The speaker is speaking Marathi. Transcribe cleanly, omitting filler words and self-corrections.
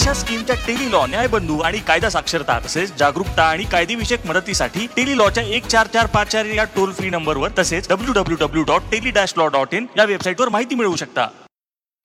अशा स्कीमच्या टेली लॉ, न्यायबंधू आणि कायदा साक्षरता तसेच जागरूकता आणि कायदेविषयक मदतीसाठी टेली लॉच्या 144544 या टोल फ्री नंबरवर तसेच www.tele-law.in या वेबसाईटवर माहिती मिळवू शकता.